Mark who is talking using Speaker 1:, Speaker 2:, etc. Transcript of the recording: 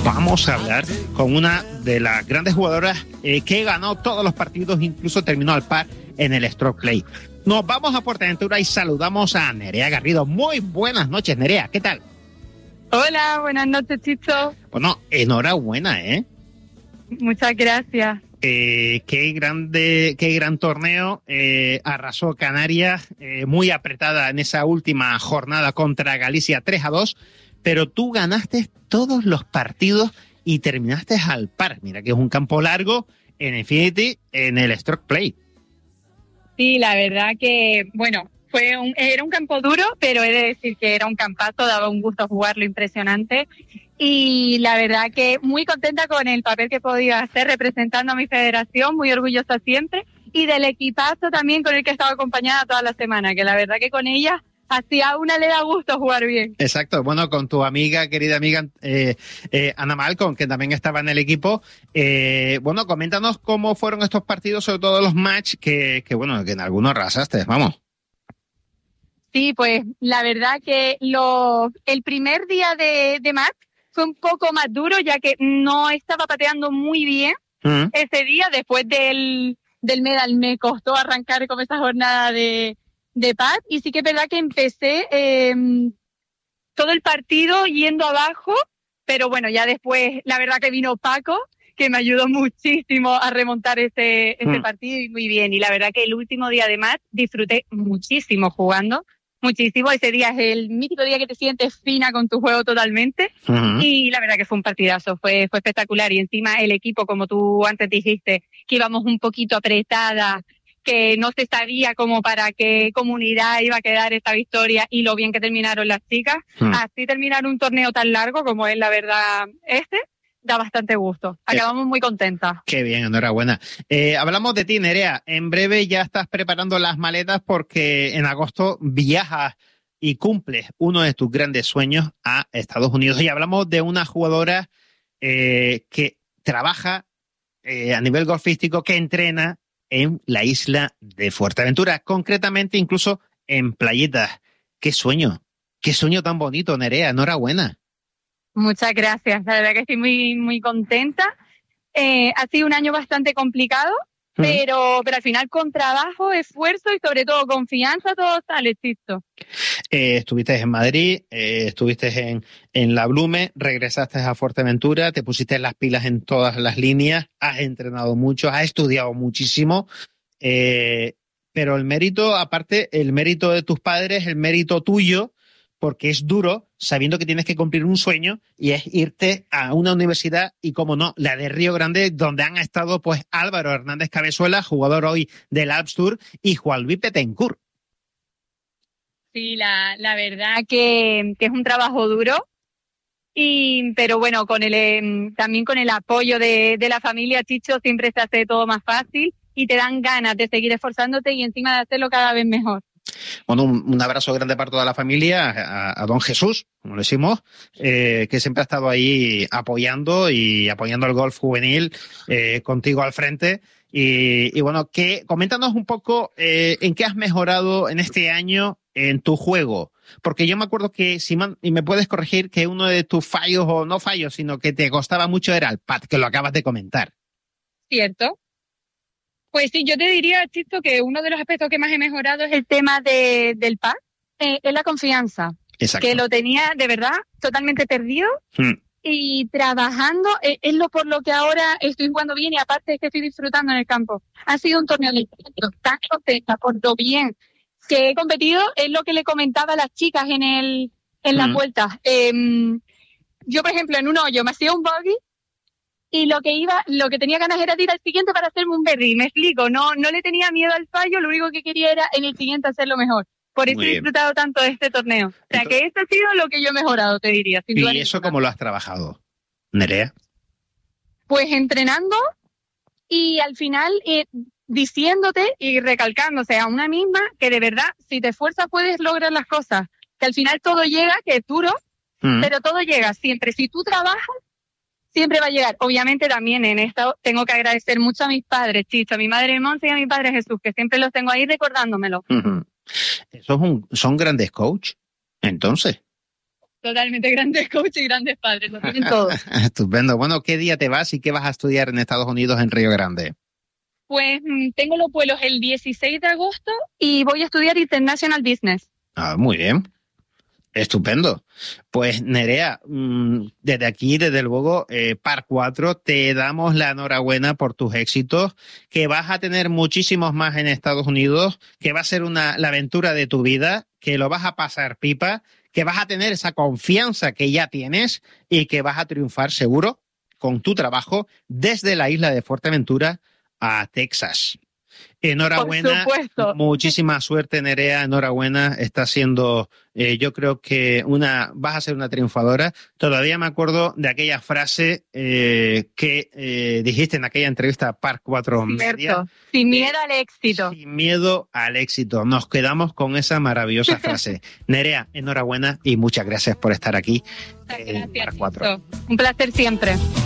Speaker 1: Vamos a hablar con una de las grandes jugadoras que ganó todos los partidos, incluso terminó al par en el Stroke Play. Nos vamos a Fuerteventura y saludamos a Nerea Garrido. Muy buenas noches, Nerea, ¿qué tal?
Speaker 2: Hola, buenas noches, Chicho.
Speaker 1: Bueno, enhorabuena, ¿eh?
Speaker 2: Muchas gracias.
Speaker 1: Qué gran torneo. Arrasó Canarias, muy apretada en esa última jornada contra Galicia 3-2, pero tú ganaste todos los partidos y terminaste al par. Mira que es un campo largo en Infinity, en el Stroke Play.
Speaker 2: Sí, la verdad que, bueno, era un campo duro, pero he de decir que era un campazo, daba un gusto jugarlo impresionante. Y la verdad que muy contenta con el papel que he podido hacer representando a mi federación, muy orgullosa siempre, y del equipazo también con el que he estado acompañada toda la semana, que la verdad que con ella hacia a una le da gusto jugar bien.
Speaker 1: Exacto, bueno, con tu querida amiga Ana Malcolm, que también estaba en el equipo. Bueno, coméntanos cómo fueron estos partidos, sobre todo los match, que en algunos arrasaste, vamos.
Speaker 2: Sí, pues la verdad que el primer día de match fue un poco más duro, ya que no estaba pateando muy bien ese día. Después del medal me costó arrancar con esa jornada de pad, y sí que es verdad que empecé todo el partido yendo abajo, pero bueno, ya después la verdad que vino Paco, que me ayudó muchísimo a remontar ese partido, y muy bien. Y la verdad que el último día de match disfruté muchísimo jugando. Muchísimo, ese día es el mítico día que te sientes fina con tu juego totalmente, y la verdad que fue un partidazo, fue espectacular. Y encima el equipo, como tú antes dijiste, que íbamos un poquito apretada, que no se sabía como para qué comunidad iba a quedar esta victoria, y lo bien que terminaron las chicas. Así terminar un torneo tan largo como es, la verdad, da bastante gusto. Acabamos muy contentas.
Speaker 1: Qué bien, enhorabuena. Hablamos de ti, Nerea. En breve ya estás preparando las maletas porque en agosto viajas y cumples uno de tus grandes sueños a Estados Unidos. Y hablamos de una jugadora que trabaja a nivel golfístico, que entrena en la isla de Fuerteventura, concretamente incluso en playitas. ¡Qué sueño tan bonito, Nerea! Enhorabuena.
Speaker 2: Muchas gracias, la verdad que estoy muy, muy contenta. Ha sido un año bastante complicado, pero al final con trabajo, esfuerzo y sobre todo confianza todo sale, Chisto.
Speaker 1: Estuviste en Madrid, estuviste en la Blume, regresaste a Fuerteventura, te pusiste las pilas en todas las líneas, has entrenado mucho, has estudiado muchísimo, pero el mérito, aparte, el mérito de tus padres, el mérito tuyo, porque es duro sabiendo que tienes que cumplir un sueño, y es irte a una universidad, y como no, la de Río Grande, donde han estado pues Álvaro Hernández Cabezuela, jugador hoy del Alps Tour, y Juan Luis Betancourt.
Speaker 2: Sí, la verdad que es un trabajo duro, pero bueno, también con el apoyo de la familia, Chicho, siempre se hace todo más fácil y te dan ganas de seguir esforzándote y encima de hacerlo cada vez mejor.
Speaker 1: Bueno, un abrazo grande para toda la familia, a don Jesús, como le decimos, que siempre ha estado ahí apoyando el golf juvenil, contigo al frente. Y bueno, coméntanos un poco en qué has mejorado en este año en tu juego. Porque yo me acuerdo que, y me puedes corregir, que uno de tus fallos, o no fallos, sino que te costaba mucho, era el pad, que lo acabas de comentar.
Speaker 2: Cierto. Pues sí, yo te diría, Chisto, que uno de los aspectos que más he mejorado es el tema del pad, es la confianza.
Speaker 1: Exacto.
Speaker 2: Que lo tenía, de verdad, totalmente perdido. Y trabajando, por lo que ahora estoy jugando bien, y aparte es que estoy disfrutando en el campo. Ha sido un torneo de tan contenta por lo bien que he competido. Es lo que le comentaba a las chicas en la vuelta. Yo, por ejemplo, en un hoyo me hacía un bogey, y lo que tenía ganas era de ir al siguiente para hacerme un birdie. Me explico, no le tenía miedo al fallo, lo único que quería era en el siguiente hacerlo mejor. Por eso he disfrutado tanto de este torneo. O sea, entonces, que esto ha sido lo que yo he mejorado, te diría.
Speaker 1: ¿Y eso cómo lo has trabajado, Nerea?
Speaker 2: Pues entrenando, y al final diciéndote y recalcándose a una misma que de verdad, si te esfuerzas puedes lograr las cosas. Que al final todo llega, que es duro, pero todo llega siempre. Si tú trabajas, siempre va a llegar. Obviamente también en esto tengo que agradecer mucho a mis padres, Chicho, a mi madre Monse y a mi padre Jesús, que siempre los tengo ahí recordándomelo.
Speaker 1: ¿Son grandes coach, entonces?
Speaker 2: Totalmente, grandes coaches y grandes padres, lo tienen todos.
Speaker 1: Estupendo. Bueno, ¿qué día te vas y qué vas a estudiar en Estados Unidos, en Río Grande?
Speaker 2: Pues tengo los vuelos el 16 de agosto y voy a estudiar International Business.
Speaker 1: Ah, muy bien. Estupendo. Pues Nerea, desde aquí, desde luego, Par 4, te damos la enhorabuena por tus éxitos, que vas a tener muchísimos más en Estados Unidos, que va a ser la aventura de tu vida, que lo vas a pasar pipa, que vas a tener esa confianza que ya tienes y que vas a triunfar seguro con tu trabajo desde la isla de Fuerteventura a Texas. Enhorabuena, muchísima suerte, Nerea, enhorabuena, está siendo, yo creo que vas a ser una triunfadora. Todavía me acuerdo de aquella frase que dijiste en aquella entrevista a Par 4 Media.
Speaker 2: Sin miedo al éxito.
Speaker 1: Sin miedo al éxito. Nos quedamos con esa maravillosa frase. Nerea, enhorabuena y muchas gracias por estar aquí en Par 4.
Speaker 2: Un placer siempre.